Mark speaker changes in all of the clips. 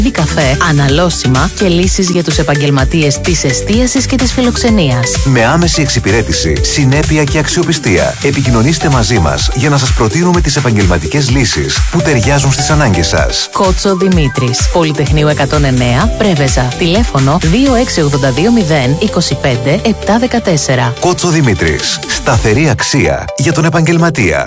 Speaker 1: καφέ, αναλώσιμα και λύσεις για τους επαγγελματίες της εστίασης και της φιλοξενίας.
Speaker 2: Με άμεση εξυπηρέτηση, συνέπεια και αξιοπιστία. Επικοινωνήστε μαζί μας για να σας προτείνουμε τις επαγγελματικές λύσεις που ταιριάζουν στις ανάγκες σας.
Speaker 1: Κότσο Δημήτρης, Πολυτεχνείου 109, Πρέβεζα. Τηλέφωνο 26820 25 714.
Speaker 2: Κότσο Δημήτρης. Σταθερή αξία για τον επαγγελματία.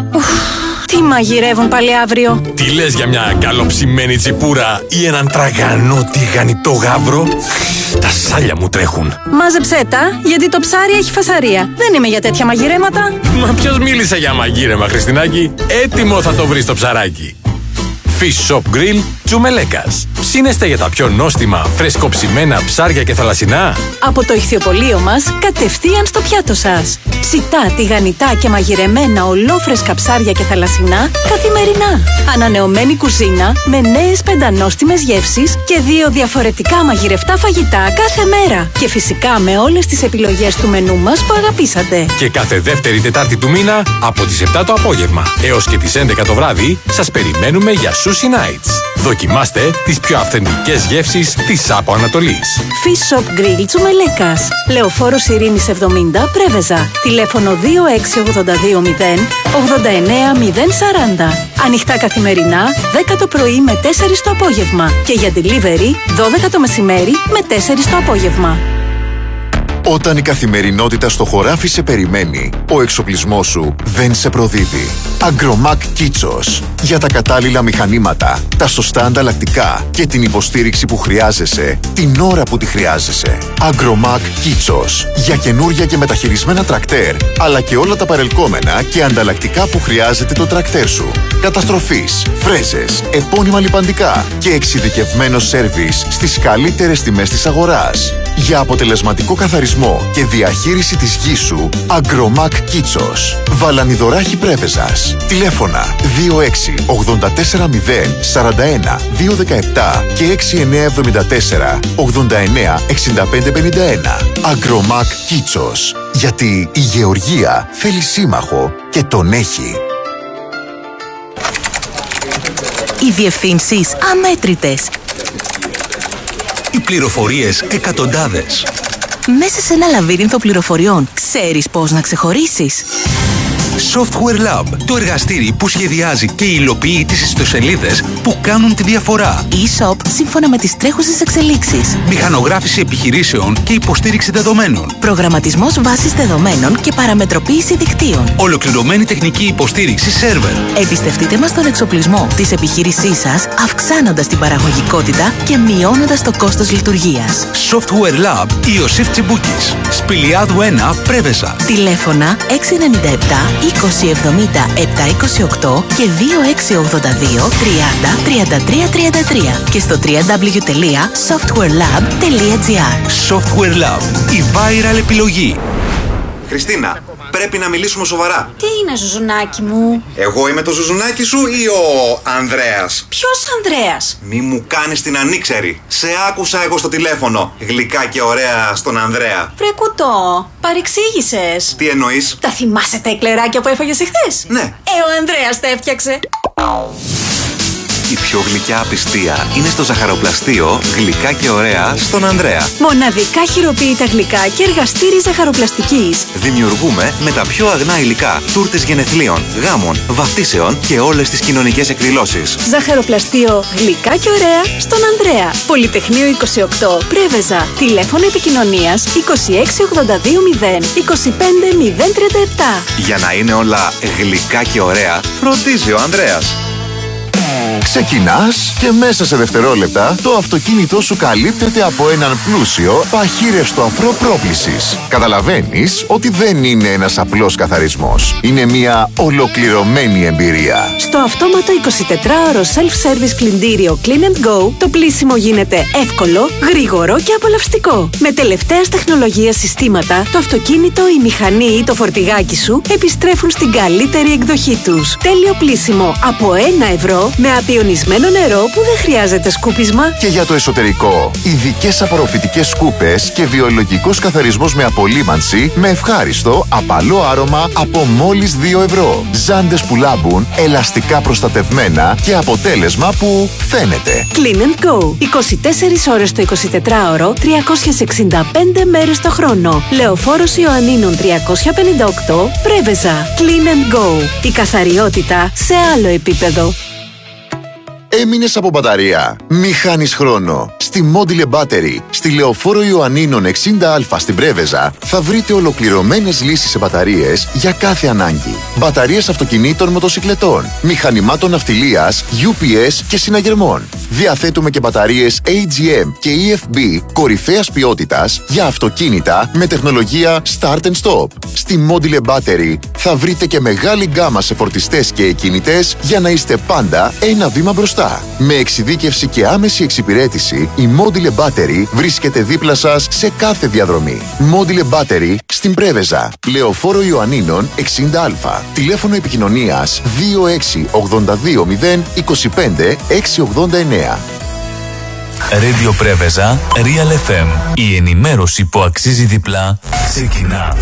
Speaker 3: Τι μαγειρεύουν πάλι αύριο?
Speaker 4: Τι λες για μια καλοψημένη τσιπούρα ή έναν τραγανό τηγανιτό γάβρο? Τα σάλια μου τρέχουν.
Speaker 3: Μάζεψέ τα, γιατί το ψάρι έχει φασαρία. Δεν είμαι για τέτοια μαγειρέματα.
Speaker 4: Μα ποιος μίλησε για μαγείρεμα, Χριστινάκη? Έτοιμο θα το βρεις το ψαράκι. Fish Shop Grill Τσουμελέκας. Ψήνεστε για τα πιο νόστιμα, φρεσκοψημένα ψάρια και θαλασσινά?
Speaker 3: Από το ηχθιοπωλείο μας, κατευθείαν στο πιάτο σας. Ψητά, τηγανιτά και μαγειρεμένα ολόφρεσκα ψάρια και θαλασσινά καθημερινά. Ανανεωμένη κουζίνα με νέες πεντανόστιμες γεύσεις και 2 διαφορετικά μαγειρευτά φαγητά κάθε μέρα. Και φυσικά με όλες τις επιλογές του μενού μας που αγαπήσατε.
Speaker 4: Και κάθε δεύτερη Τετάρτη του μήνα από τις 7 το απόγευμα έως και τις 11 το βράδυ σας περιμένουμε για Sushi Nights. Δοκιμάστε τις πιο αυθεντικές γεύσεις της Άπο Ανατολής.
Speaker 3: Fish Shop Grill Τσουμελέκας. Λεωφόρος Ειρήνης 70, Πρέβεζα. Τηλέφωνο 26820 89 040. Ανοιχτά καθημερινά 10 το πρωί με 4 το απόγευμα. Και για delivery 12 το μεσημέρι με 4 το απόγευμα.
Speaker 5: Όταν η καθημερινότητα στο χωράφι σε περιμένει, ο εξοπλισμός σου δεν σε προδίδει. Agromac Kitsos. Για τα κατάλληλα μηχανήματα, τα σωστά ανταλλακτικά και την υποστήριξη που χρειάζεσαι, την ώρα που τη χρειάζεσαι. Agromac Kitsos. Για καινούρια και μεταχειρισμένα τρακτέρ, αλλά και όλα τα παρελκόμενα και ανταλλακτικά που χρειάζεται το τρακτέρ σου. Καταστροφής, φρέζες, επώνυμα λιπαντικά και εξειδικευμένο σέρβις στις καλύτερες τιμές της αγοράς. Για αποτελεσματικό καθαρισμό και διαχείριση της γης σου, Agromac Kitsos. Βαλανιδωράχη Πρέβεζας. Τηλέφωνα 26 84 0 41 217 και 6974 89 65 51. Agromac Kitsos. Γιατί η γεωργία θέλει σύμμαχο και τον έχει.
Speaker 1: Οι διευθύνσεις αμέτρητες.
Speaker 6: Οι πληροφορίες εκατοντάδες.
Speaker 1: Μέσα σε ένα λαβύρινθο πληροφοριών, ξέρεις πώς να ξεχωρίσεις?
Speaker 6: Software Lab, το εργαστήρι που σχεδιάζει και υλοποιεί τις ιστοσελίδες που κάνουν τη διαφορά.
Speaker 1: E-shop σύμφωνα με τις τρέχουσες εξελίξεις.
Speaker 6: Μηχανογράφηση επιχειρήσεων και υποστήριξη δεδομένων.
Speaker 1: Προγραμματισμός βάσης δεδομένων και παραμετροποίηση δικτύων.
Speaker 6: Ολοκληρωμένη τεχνική υποστήριξη σερβερ.
Speaker 1: Εμπιστευτείτε μας τον εξοπλισμό της επιχείρησής σας, αυξάνοντας την παραγωγικότητα και μειώνοντας το κόστος λειτουργίας.
Speaker 6: Software Lab Ιωσήφ Τσιμπούκης. Σπηλιάδου 1, Πρέβεζα.
Speaker 1: Τηλέφωνα 697 2070 728 και 2682 30 33 33 και στο www.softwarelab.gr.
Speaker 6: Software Lab, η viral επιλογή.
Speaker 7: Χριστίνα, πρέπει να μιλήσουμε σοβαρά.
Speaker 3: Τι είναι, ζουζουνάκι μου?
Speaker 7: Εγώ είμαι το ζουζουνάκι σου ή ο Ανδρέας?
Speaker 3: Ποιος Ανδρέας?
Speaker 7: Μη μου κάνεις την ανήξερη. Σε άκουσα εγώ στο τηλέφωνο. Γλυκά και ωραία στον Ανδρέα.
Speaker 3: Βρε κουτό, παρεξήγησες.
Speaker 7: Τι εννοείς?
Speaker 3: Τα θυμάσαι τα εκλεράκια που έφαγες εχθές?
Speaker 7: Ναι.
Speaker 3: Ο Ανδρέας τα έφτιαξε.
Speaker 2: Η πιο γλυκιά απιστία είναι στο ζαχαροπλαστείο Γλυκά και ωραία στον Ανδρέα.
Speaker 3: Μοναδικά χειροποίητα γλυκά και εργαστήρι ζαχαροπλαστικής.
Speaker 2: Δημιουργούμε με τα πιο αγνά υλικά τούρτες γενεθλίων, γάμων, βαφτίσεων και όλες τις κοινωνικές εκδηλώσεις.
Speaker 3: Ζαχαροπλαστείο Γλυκά και ωραία στον Ανδρέα. Πολυτεχνείο 28, Πρέβεζα. Τηλέφωνο επικοινωνίας 26 82 0 25 037.
Speaker 2: Για να είναι όλα γλυκά και ωραία, φροντίζει ο Ανδρέας.
Speaker 5: Ξεκινάς και μέσα σε δευτερόλεπτα το αυτοκίνητό σου καλύπτεται από έναν πλούσιο παχύρευστο αφρό πρόκλησης. Καταλαβαίνεις ότι δεν είναι ένας απλός καθαρισμός. Είναι μια ολοκληρωμένη εμπειρία.
Speaker 3: Στο αυτόματο 24ωρο self-service πλυντήριο Clean & Go, το πλύσιμο γίνεται εύκολο, γρήγορο και απολαυστικό. Με τελευταίας τεχνολογίας συστήματα, το αυτοκίνητο, η μηχανή ή το φορτηγάκι σου επιστρέφουν στην καλύτερη εκδοχή τους. Τέλειο πλύσιμο από 1 ευρώ Με απειονισμένο νερό που δεν χρειάζεται σκούπισμα.
Speaker 5: Και για το εσωτερικό, ειδικές απορροφητικές σκούπες και βιολογικός καθαρισμός με απολύμανση με ευχάριστο, απαλό άρωμα από μόλις 2 ευρώ. Ζάντες που λάμπουν, ελαστικά προστατευμένα και αποτέλεσμα που φαίνεται.
Speaker 3: Clean and Go. 24 ώρες το 24ωρο, 365 μέρες το χρόνο. Λεωφόρος Ιωαννίνων 358, Πρέβεζα. Clean and Go. Η καθαριότητα σε άλλο επίπεδο.
Speaker 5: Έμεινες από μπαταρία? Μη χάνεις χρόνο. Στη Module Battery, στη Λεωφόρο Ιωαννίνων 60Α στην Πρέβεζα, θα βρείτε ολοκληρωμένες λύσεις σε μπαταρίες για κάθε ανάγκη. Μπαταρίες αυτοκινήτων, μοτοσικλετών, μηχανημάτων ναυτιλίας, UPS και συναγερμών. Διαθέτουμε και μπαταρίες AGM και EFB κορυφαίας ποιότητας για αυτοκίνητα με τεχνολογία Start and Stop. Στη Module Battery θα βρείτε και μεγάλη γκάμα σε φορτιστές και εκκινητές για να είστε πάντα ένα βήμα μπροστά. Με εξειδίκευση και άμεση εξυπηρέτηση, η Module Battery βρίσκεται δίπλα σας σε κάθε διαδρομή. Module Battery στην Πρέβεζα, Λεωφόρο Ιωαννίνων 60Α. Τηλέφωνο επικοινωνίας 2682 025 689.
Speaker 8: Radio Πρέβεζα, Real FM. Η ενημέρωση που αξίζει διπλά ξεκινά.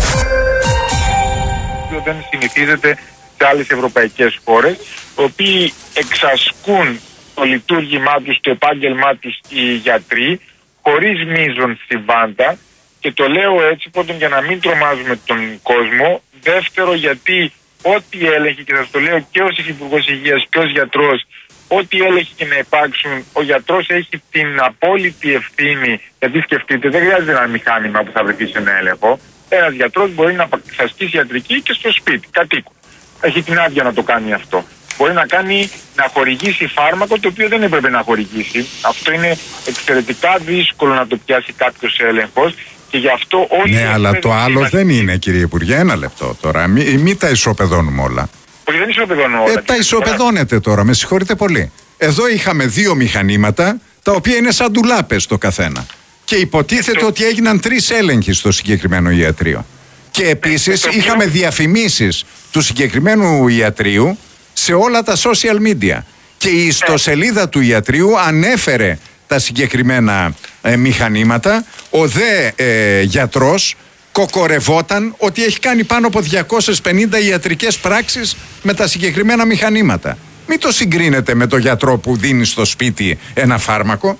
Speaker 9: Δεν συνηθίζεται σε άλλες ευρωπαϊκές χώρες, οι οποίοι εξασκούν το λειτουργήμά τους, το επάγγελμά τους οι γιατροί, χωρίς μείζον συμβάντα, και το λέω έτσι πρώτον για να μην τρομάζουμε τον κόσμο, δεύτερο γιατί ό,τι έλεγχε, και σας το λέω και ως Υφυπουργός Υγείας και ως γιατρός, ό,τι έλεγχε και να υπάρξουν, ο γιατρός έχει την απόλυτη ευθύνη, γιατί σκεφτείτε, δεν χρειάζεται ένα μηχάνημα που θα βρεθεί σε ένα έλεγχο. Ένας γιατρός μπορεί να ασκήσει ιατρική και στο σπίτι, κατοίκου. Έχει την άδεια να το κάνει αυτό. Μπορεί να χορηγήσει φάρμακο το οποίο δεν έπρεπε να χορηγήσει. Αυτό είναι εξαιρετικά δύσκολο να το πιάσει κάποιος έλεγχος, και γι' αυτό όλοι.
Speaker 10: Ναι, αλλά το άλλο δεν είναι, κύριε Υπουργέ. Ένα λεπτό τώρα. Μην τα ισοπεδώνουμε όλα.
Speaker 9: Όχι, δεν ισοπεδώνω όλα.
Speaker 10: Τα ισοπεδώνετε τώρα, με συγχωρείτε πολύ. Εδώ είχαμε 2 μηχανήματα, τα οποία είναι σαν ντουλάπες το καθένα. Και υποτίθεται ότι έγιναν 3 έλεγχοι στο συγκεκριμένο ιατρείο. Και επίσης είχαμε διαφημίσεις του συγκεκριμένου ιατρείου σε όλα τα social media. Και η ιστοσελίδα του ιατρείου ανέφερε τα συγκεκριμένα μηχανήματα. Ο δε γιατρός κοκορευόταν ότι έχει κάνει πάνω από 250 ιατρικές πράξεις με τα συγκεκριμένα μηχανήματα. Μην το συγκρίνετε με τον γιατρό που δίνει στο σπίτι ένα φάρμακο.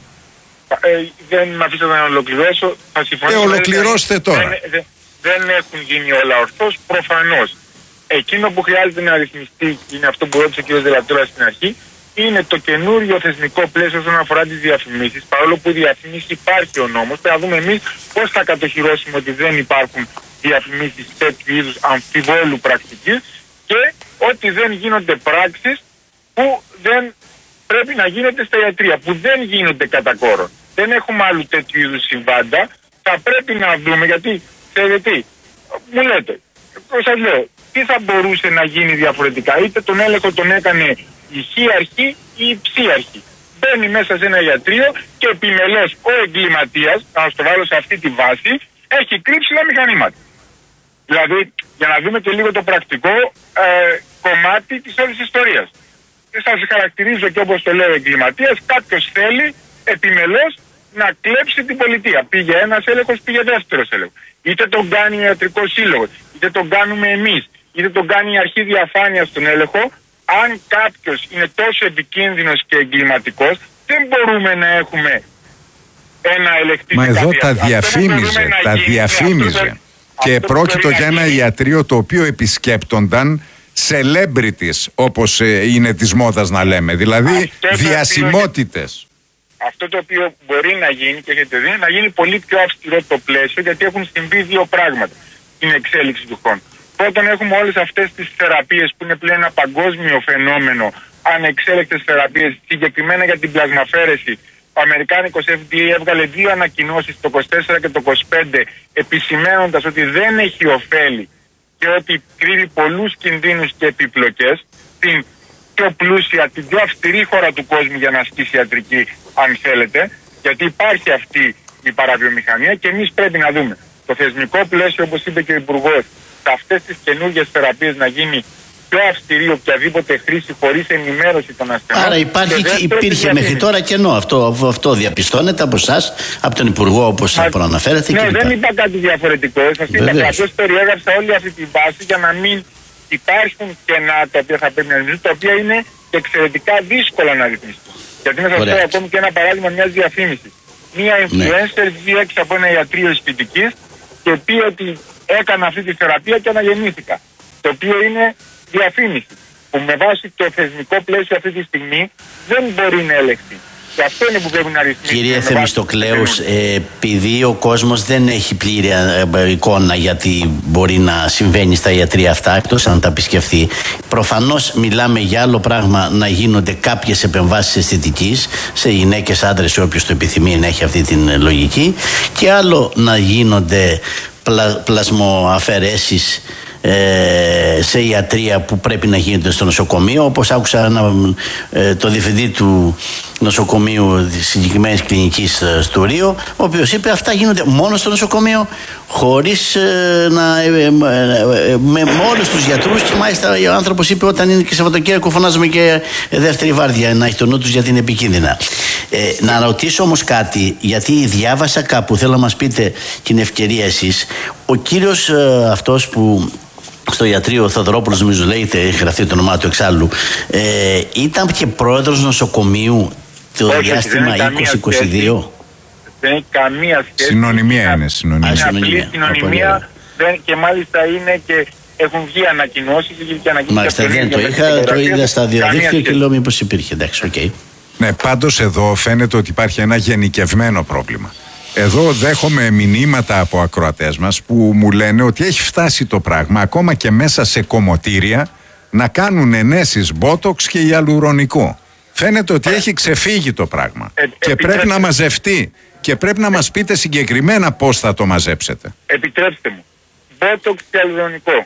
Speaker 9: Δεν με αφήσατε να ολοκληρώσω. Θα συμφωνήσω.
Speaker 10: Ολοκληρώστε τώρα.
Speaker 9: Δεν έχουν γίνει όλα ορθώς, προφανώς. Εκείνο που χρειάζεται να ρυθμιστεί, είναι αυτό που ρώτησε ο κ. Δελατούρα στην αρχή, είναι το καινούριο θεσμικό πλαίσιο όσον αφορά τις διαφημίσεις. Παρόλο που η διαφημίση υπάρχει ο νόμος, πρέπει να δούμε εμείς πώς θα κατοχυρώσουμε ότι δεν υπάρχουν διαφημίσεις τέτοιου είδους αμφιβόλου πρακτικής, και ότι δεν γίνονται πράξεις που δεν πρέπει να γίνονται στα ιατρεία, που δεν γίνονται κατά κόρον. Δεν έχουμε άλλου τέτοιου είδους συμβάντα. Θα πρέπει να δούμε, γιατί ξέρετε τι, μου λέτε, σας λέω, τι θα μπορούσε να γίνει διαφορετικά. Είτε τον έλεγχο τον έκανε η χ αρχή ή η ψ αρχή. Μπαίνει μέσα σε ένα ιατρείο και επιμελώς ο εγκληματίας, να το βάλω σε αυτή τη βάση, έχει κρύψει τα μηχανήματα. Δηλαδή, για να δούμε και λίγο το πρακτικό κομμάτι της όλης ιστορίας. Σας χαρακτηρίζω και όπως το λέω εγκληματίας, κάποιος θέλει επιμελώς να κλέψει την πολιτεία. Πήγε ένας έλεγχος, πήγε δεύτερος έλεγχος. Είτε τον κάνει ο ιατρικός σύλλογος, είτε τον κάνουμε εμείς, είτε τον κάνει η αρχή διαφάνειας στον έλεγχο. Αν κάποιος είναι τόσο επικίνδυνος και εγκληματικός, δεν μπορούμε να έχουμε ένα ελεκτή.
Speaker 10: Μα εδώ τα διαφήμιζε. Και πρόκειτο για ένα ιατρείο το οποίο επισκέπτονταν celebrities, όπως είναι της μόδας να λέμε, δηλαδή διασημότητες.
Speaker 9: Αυτό το οποίο μπορεί να γίνει, και έχετε δει, να γίνει πολύ πιο αυστηρό το πλαίσιο, γιατί έχουν συμβεί 2 πράγματα στην εξέλιξη του χρόνου. Πρώτον, έχουμε όλες αυτές τις θεραπείες που είναι πλέον ένα παγκόσμιο φαινόμενο, ανεξέλεκτες θεραπείες, συγκεκριμένα για την πλασμαφαίρεση. Ο Αμερικάνικος FDA έβγαλε 2 ανακοινώσεις, το 24 και το 25, επισημαίνοντας ότι δεν έχει ωφέλη και ότι κρύβει πολλούς κινδύνους και επιπλοκές στην πιο πλούσια, την πιο αυστηρή χώρα του κόσμου για να ασκήσει ιατρική, αν θέλετε, γιατί υπάρχει αυτή η παραβιομηχανία, και εμείς πρέπει να δούμε το θεσμικό πλαίσιο, όπως είπε και ο Υπουργός, σε αυτές τις καινούργιες θεραπείες να γίνει πιο αυστηρή οποιαδήποτε χρήση χωρίς ενημέρωση των ασθενών.
Speaker 11: Άρα υπήρχε μέχρι τώρα κενό. Αυτό διαπιστώνεται από εσάς, από τον Υπουργό, όπως προαναφέρατε.
Speaker 9: Ναι, δεν είπα κάτι διαφορετικό. Σας είπα απλώς περιέγραψα όλη αυτή τη βάση για να μην υπάρχουν κενά τα οποία θα πρέπει να ρυθμιστούν, τα οποία είναι εξαιρετικά δύσκολα να ρυθμιστούν. Γιατί να σας πω ακόμη και ένα παράδειγμα μιας διαφήμισης. Μία influencer διέξε από ένα ιατρείο αισθητικής και πει ότι έκανα αυτή τη θεραπεία και αναγεννήθηκα. Το οποίο είναι διαφήμιση που με βάση το θεσμικό πλαίσιο αυτή τη στιγμή δεν μπορεί να ελεγχθεί. Και αυτό είναι που πρέπει να ρυθμίσει.
Speaker 11: Κύριε Θεμιστοκλέους, επειδή ο κόσμος δεν έχει πλήρη εικόνα γιατί μπορεί να συμβαίνει στα ιατρεία αυτά, εκτός αν τα επισκεφθεί, προφανώς μιλάμε για άλλο πράγμα να γίνονται κάποιες επεμβάσεις αισθητικής σε γυναίκες, άντρες, όποιος το επιθυμεί να έχει αυτή την λογική, και άλλο να γίνονται πλασμοαφαιρέσεις σε ιατρεία που πρέπει να γίνεται στο νοσοκομείο, όπως άκουσα το διευθυντή του νοσοκομείου της συγκεκριμένης κλινικής στο Ρίο, ο οποίος είπε αυτά γίνονται μόνο στο νοσοκομείο, χωρίς με όλους τους γιατρούς, και μάλιστα ο άνθρωπος είπε όταν είναι και Σαββατοκύριακο φωνάζουμε και δεύτερη βάρδια, να έχει το νου τους γιατί είναι επικίνδυνα. Να ρωτήσω όμως κάτι, γιατί διάβασα κάπου, θέλω να μας πείτε την ευκαιρία εσείς, ο κύριος αυτός που στο ιατρείο, ο Θοδωρόπουλος νομίζω λέγεται, έχει γραφτεί το όνομά του εξάλλου, ήταν και πρόεδρος νοσοκομείου το διάστημα 2022.
Speaker 9: Δεν έχει καμία σχέση.
Speaker 10: Συνωνυμία είναι.
Speaker 9: Είναι απλή συνωνυμία και μάλιστα είναι και έχουν βγει ανακοινώσεις.
Speaker 11: Μάλιστα δεν το είχα, το είδα στα διαδίκτυα και λέω μήπως υπήρχε. Εντάξει, οκ.
Speaker 10: Ναι, πάντως εδώ φαίνεται ότι υπάρχει ένα γενικευμένο πρόβλημα. Εδώ δέχομαι μηνύματα από ακροατές μας που μου λένε ότι έχει φτάσει το πράγμα ακόμα και μέσα σε κομμωτήρια να κάνουν ενέσεις μπότοξ και ιαλουρονικού. Φαίνεται ότι έχει ξεφύγει το πράγμα και πρέπει να μαζευτεί και πρέπει να μας πείτε συγκεκριμένα πώς θα το μαζέψετε.
Speaker 9: Επιτρέψτε μου. Μπότοξ και ιαλουρονικό.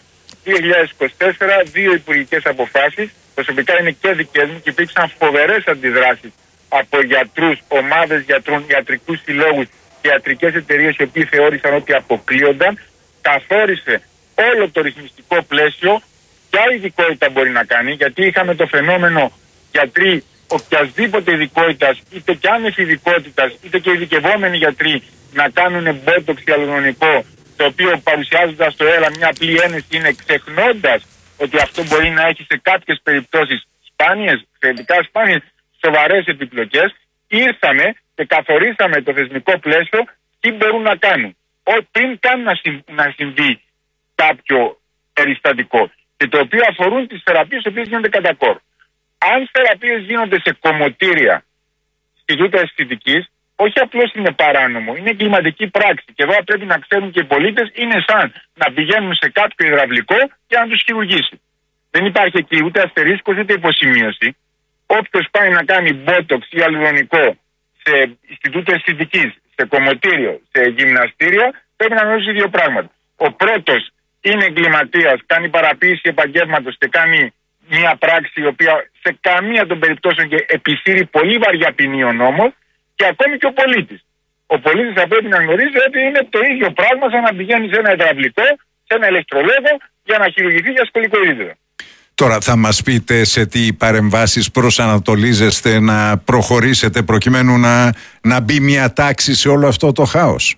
Speaker 9: 2024, 2 υπουργικές αποφάσεις. Προσωπικά είναι και δικές μου και υπήρξαν φοβερές αντιδράσεις από γιατρούς, ομάδες γιατρών, ιατρικούς συλλόγους και ιατρικές εταιρείες οι οποίοι θεώρησαν ότι αποκλείονταν. Καθόρισε όλο το ρυθμιστικό πλαίσιο, ποια ειδικότητα μπορεί να κάνει, γιατί είχαμε το φαινόμενο γιατροί οποιασδήποτε ειδικότητας, είτε και άνευ ειδικότητας, είτε και ειδικευόμενοι γιατροί να κάνουν μπότοξ ιαλουρονικό, το οποίο παρουσιάζοντας το έλα μια απλή ένεση είναι ξεχνώντας ότι αυτό μπορεί να έχει σε κάποιες περιπτώσεις σπάνιες, θετικά σπάνιες, σοβαρές επιπλοκές. Ήρθαμε και καθορίσαμε το θεσμικό πλαίσιο τι μπορούν να κάνουν. Πριν καν να συμβεί κάποιο περιστατικό. Και το οποίο αφορούν τις θεραπείες οι οποίες γίνονται κατά κόρ. Αν θεραπείες γίνονται σε κομμωτήρια Ινστιτούτα Αισθητικής, όχι απλώς είναι παράνομο, είναι εγκληματική πράξη. Και εδώ πρέπει να ξέρουν και οι πολίτες, είναι σαν να πηγαίνουν σε κάποιο υδραυλικό για να τους χειρουργήσει. Δεν υπάρχει εκεί ούτε αστερίσκος ούτε υποσημείωση. Όποιος πάει να κάνει μπότοξ ή ιαλουρονικό σε Ινστιτούτα Αισθητικής, σε κομμωτήριο, σε γυμναστήριο, πρέπει να γνωρίζει δύο πράγματα. Ο πρώτος είναι εγκληματίας, κάνει παραποίηση επαγγέλματος και κάνει μια πράξη η οποία σε καμία των περιπτώσεων και επισύρει πολύ βαριά ποινή ο νόμος, και ακόμη και ο πολίτης. Ο πολίτης θα πρέπει να γνωρίζει ότι είναι το ίδιο πράγμα σαν να πηγαίνει σε ένα υδραυλικό, σε ένα ηλεκτρολόγο για να χειρουργηθεί για σκολικοειδίδα.
Speaker 10: Τώρα θα μας πείτε σε τι παρεμβάσεις προσανατολίζεστε να προχωρήσετε προκειμένου να μπει μια τάξη σε όλο αυτό το χάος.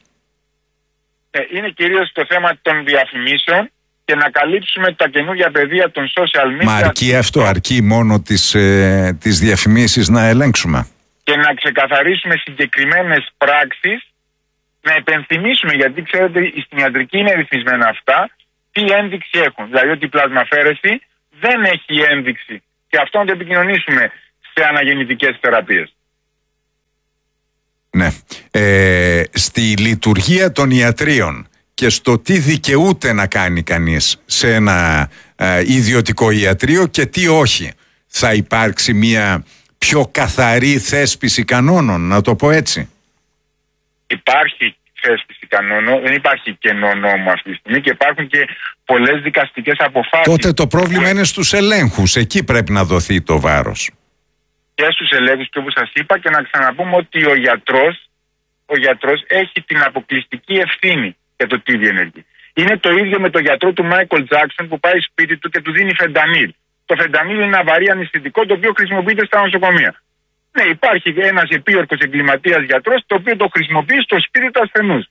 Speaker 9: Είναι κυρίως το θέμα των διαφημίσεων και να καλύψουμε τα καινούργια πεδία των social media.
Speaker 10: Μα αρκεί αυτό, αρκεί μόνο τις διαφημίσεις να ελέγξουμε.
Speaker 9: Και να ξεκαθαρίσουμε συγκεκριμένες πράξεις, να επενθυμίσουμε, γιατί ξέρετε στην ιατρική είναι ρυθμισμένα αυτά, τι ένδειξη έχουν. Δηλαδή ότι η πλασμαφέρεση δεν έχει ένδειξη, και αυτό να το επικοινωνήσουμε σε αναγεννητικές θεραπείες.
Speaker 10: Ναι. Στη λειτουργία των ιατρίων και στο τι δικαιούται να κάνει κανείς σε ένα ιδιωτικό ιατρείο και τι όχι, θα υπάρξει μια πιο καθαρή θέσπιση κανόνων, να το πω έτσι.
Speaker 9: Υπάρχει θέσπιση κανόνων, δεν υπάρχει κενό νόμο αυτή τη στιγμή και υπάρχουν και πολλές δικαστικές αποφάσεις.
Speaker 10: Τότε το πρόβλημα είναι στους ελέγχους, εκεί πρέπει να δοθεί το βάρος.
Speaker 9: Και στους ελέγχους, και όπως σας είπα, και να ξαναπούμε ότι ο γιατρός έχει την αποκλειστική ευθύνη για το τι διενεργεί. Είναι το ίδιο με τον γιατρό του Μάικλ Τζάκσον που πάει σπίτι του και του δίνει φεντανίλ. Το φεντανίλ είναι ένα βαρύ αναισθητικό το οποίο χρησιμοποιείται στα νοσοκομεία. Ναι, υπάρχει ένας επίορκος εγκληματίας γιατρός το οποίο το χρησιμοποιεί στο σπίτι του ασθενούς.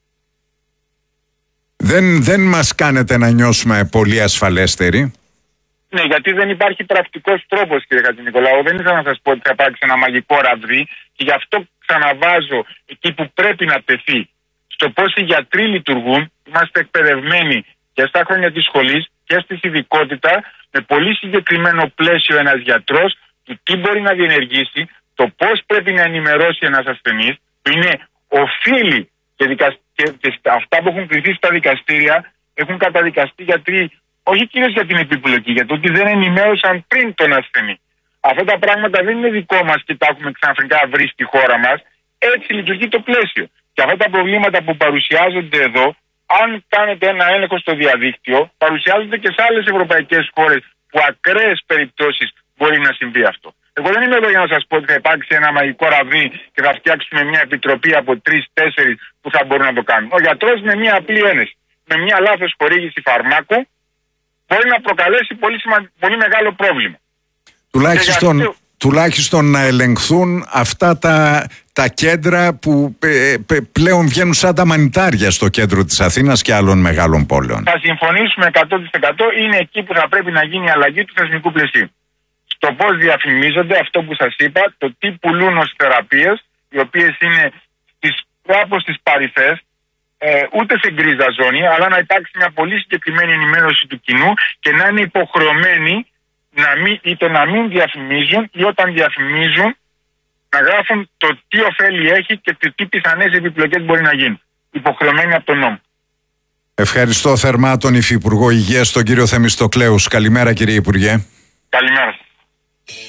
Speaker 10: Δεν μας κάνετε να νιώσουμε πολύ ασφαλέστεροι.
Speaker 9: Ναι, γιατί δεν υπάρχει πρακτικός τρόπος, κύριε Χατζηνικολάου. Δεν ήθελα να σας πω ότι θα υπάρξει ένα μαγικό ραβδί και γι' αυτό ξαναβάζω εκεί που πρέπει να τεθεί. Στο πώς οι γιατροί λειτουργούν, είμαστε εκπαιδευμένοι και στα χρόνια της σχολής και στη ειδικότητα, με πολύ συγκεκριμένο πλαίσιο ένας γιατρός του τι μπορεί να διενεργήσει, το πώς πρέπει να ενημερώσει ένας ασθενής, που είναι οφείλει και αυτά που έχουν κριθεί στα δικαστήρια έχουν καταδικαστεί γιατροί, όχι κυρίως για την επιπλοκή, για το ότι δεν ενημέρωσαν πριν τον ασθενή. Αυτά τα πράγματα δεν είναι δικό μας και τα έχουμε ξαφνικά βρει στη χώρα μας. Έτσι λειτουργεί το πλαίσιο. Και αυτά τα προβλήματα που παρουσιάζονται εδώ, αν κάνετε ένα έλεγχο στο διαδίκτυο, παρουσιάζονται και σε άλλες ευρωπαϊκές χώρες που ακραίες περιπτώσεις μπορεί να συμβεί αυτό. Εγώ δεν είμαι εδώ για να σας πω ότι θα υπάρξει ένα μαγικό ραβδί και θα φτιάξουμε μια επιτροπή από 3-4 που θα μπορούν να το κάνουν. Ο γιατρός με μια απλή ένεση, με μια λάθος χορήγηση φαρμάκου, μπορεί να προκαλέσει πολύ μεγάλο πρόβλημα.
Speaker 10: Τουλάχιστον να ελεγχθούν αυτά τα κέντρα που πλέον βγαίνουν σαν τα μανιτάρια στο κέντρο της Αθήνας και άλλων μεγάλων πόλεων.
Speaker 9: Θα συμφωνήσουμε 100%. Είναι εκεί που θα πρέπει να γίνει η αλλαγή του θεσμικού πλαισίου. Στο πώς διαφημίζονται, αυτό που σας είπα, το τι πουλούν ως θεραπείες, οι οποίες είναι κάπως στις παρυφές, ούτε σε γκρίζα ζώνη, αλλά να υπάρξει μια πολύ συγκεκριμένη ενημέρωση του κοινού και να είναι υποχρεωμένοι είτε να μην διαφημίζουν ή όταν διαφημίζουν να γράφουν το τι ωφέλη έχει και τι πιθανές επιπλοκές μπορεί να γίνουν. Υποχρεωμένοι από τον νόμο.
Speaker 10: Ευχαριστώ θερμά τον Υφυπουργό Υγείας, τον κύριο Θεμιστοκλέους. Καλημέρα, κύριε Υπουργέ.
Speaker 9: Καλημέρα.